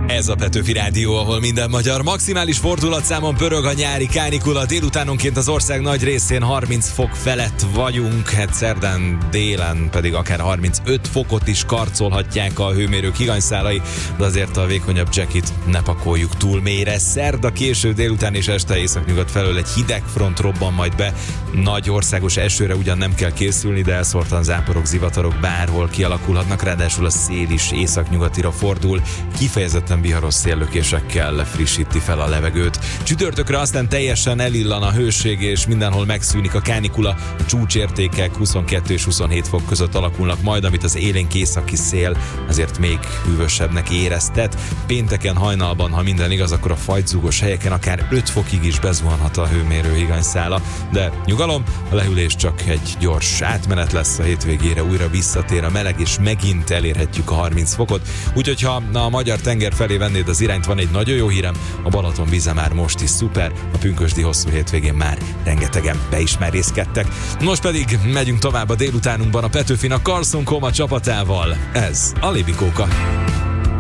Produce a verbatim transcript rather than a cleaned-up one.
Ez a Petőfi Rádió, ahol minden magyar maximális fordulatszámon pörög a nyári kánikula. Délutánonként az ország nagy részén harminc fok felett vagyunk, hát szerdán délen pedig akár harmincöt fokot is karcolhatják a hőmérők higanyszálai, de azért a vékonyabb jackit ne pakoljuk túl mélyre. Szerda késő délután és este északnyugat felől egy hideg front robban majd be. Nagy országos esőre ugyan nem kell készülni, de elszórtan záporok, zivatarok bárhol kialakulhatnak, ráadásul a szél is északnyugatira fordul, kifejezetten viharos széllökésekkel frissíti fel a levegőt. Csütörtökre aztán teljesen elillan a hőség, és mindenhol megszűnik a kánikula. A csúcsértékek huszonkettő és huszonhét fok között alakulnak majd, amit az élénk északi szél azért még hűvösebbnek éreztet. Pénteken hajnalban, ha minden igaz, akkor a fajtzúgos helyeken akár öt fokig is bezuhanhat a hőmérő higanyszála, de nyugalom, a lehűlés csak egy gyors átmenet lesz, a hétvégére újra visszatér a meleg, és megint elérhetjük a harminc fokot. Úgyhogy ha a magyar tenger felé vennéd az irányt, van egy nagyon jó hírem, a Balaton víze már most is szuper, a pünkösdi hosszú hétvégén már rengetegen be is merészkedtek. Most pedig megyünk tovább a délutánunkban a Petőfin a Carson Coma csapatával. Ez a Libikóka.